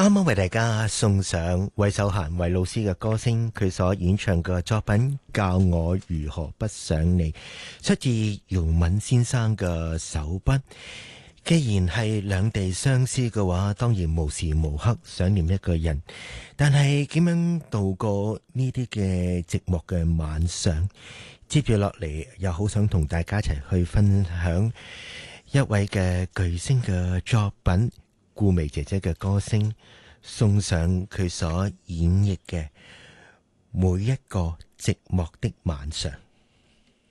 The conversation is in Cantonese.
啱啱為大家送上韋秀嫻韋老師嘅歌聲，佢所演唱嘅作品《教我如何不想你》，出自姚敏先生嘅手筆。既然係兩地相思嘅話，當然無時無刻想念一個人，但係點樣度過呢啲嘅寂寞嘅晚上？接住落嚟又好想同大家一齊去分享一位嘅巨星嘅作品，顧媚姐姐嘅歌聲，送上佢所演繹嘅每一個寂寞的晚上。